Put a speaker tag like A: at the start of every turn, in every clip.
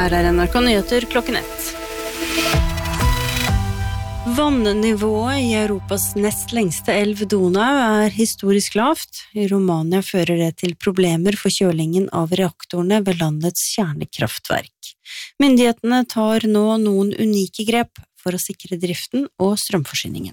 A: Her NRK Nyheter klokken 1. Vannnivået i Europas nest lengste elv Donau historisk lavt. I Romania fører det til problemer for kjølingen av reaktorene ved landets kjernekraftverk. Myndighetene tar nå noen unike grep for å sikre driften og strømforsyningen.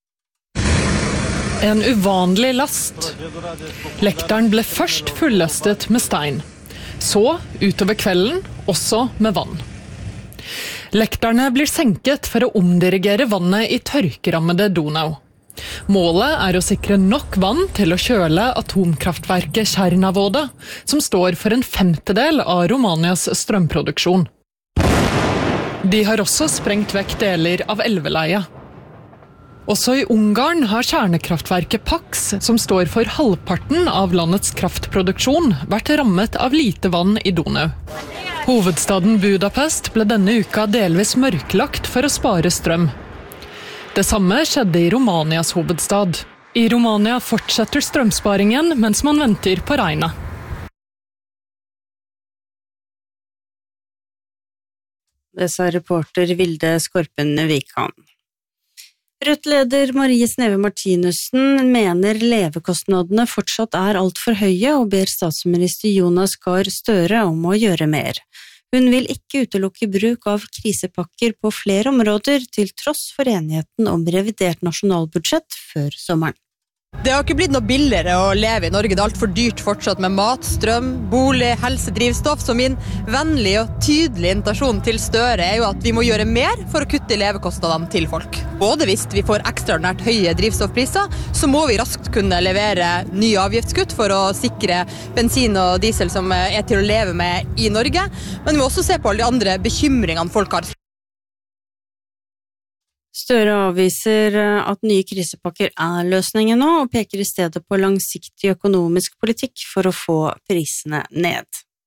B: En uvanlig last. Lekteren ble først fullastet med stein. Så, utover kvelden, også med vann. Lekterne blir senket for å omdirigere vannet i tørkerammede Donau. Målet er å sikre nok vann til å kjøle atomkraftverket Černavodă, som står for 1/5 av Romanias strømproduksjon. De har også sprengt vekk deler av elveleie. Også i Ungarn har kjernekraftverket Paks, som står for halvparten av landets kraftproduksjon, vært rammet av lite vann i Donau. Hovedstaden Budapest ble denne uka delvis mørklagt for å spare strøm. Det samme skjedde i Romanias hovedstad. I Romania fortsetter strømsparingen mens man venter på regnet.
A: Det sa reporter Vilde Skorpen Vikhan. Rødt-leder Marie Sneve Martinussen mener levekostnadene fortsatt alt for høye og ber statsminister Jonas Gahr Støre om å gjøre mer. Hun vil ikke utelukke bruk av krisepakker på flere områder til tross for enigheten om revidert nasjonalbudsjett før sommeren.
C: Det har ikke blitt noe billigere å leve i Norge. Det alt for dyrt fortsatt med mat, strøm, bolig, helse, drivstoff. Så min vennlige og tydelige invitasjon til Støre jo at vi må gjøre mer for å kutte levekostnadene til folk. Både hvis vi får ekstraordinært høye drivstoffpriser, så må vi raskt kunne levere nye avgiftskutt for å sikre bensin og diesel som til å leve med i Norge. Men vi må også se på alle de andre bekymringene folk har.
A: Støre avviser at nye krisepakker løsningen nå, og peker i stedet på langsiktig økonomisk politikk for å få prisene ned.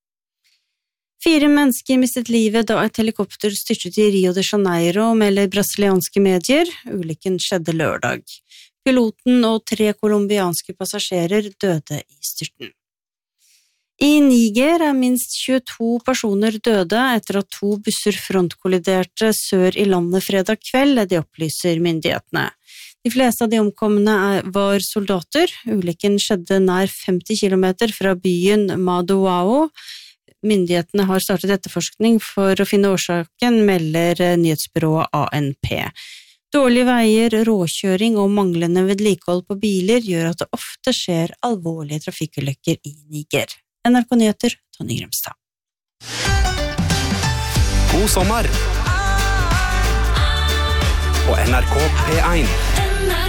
A: 4 mennesker mistet livet da et helikopter styrtet i Rio de Janeiro, melder brasilianske medier. Ulykken skjedde lørdag. Piloten og 3 kolumbianske passasjerer døde i styrten. I Niger minst 22 personer døde etter at 2 busser frontkolliderte sør i landet fredag kveld, det opplyser myndighetene. De fleste av de omkomne var soldater. Ulykken skjedde nær 50 kilometer fra byen Madoao. Myndighetene har startet etterforskning for å finne årsaken, melder nyhetsbyrået ANP. Dårlige veier, råkjøring og manglende vedlikehold på biler gjør at det ofte skjer alvorlige trafikkulykker i Niger. NRK Nyheter, Tonje Grimstad.
D: God sommer! På NRK P1.